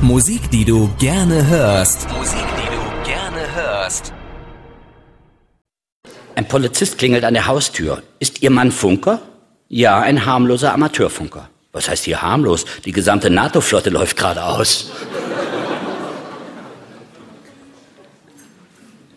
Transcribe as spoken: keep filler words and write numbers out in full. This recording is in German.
Musik, die du gerne hörst. Musik, die du gerne hörst. Ein Polizist klingelt an der Haustür. Ist Ihr Mann Funker? Ja, ein harmloser Amateurfunker. Was heißt hier harmlos? Die gesamte NATO-Flotte läuft gerade aus.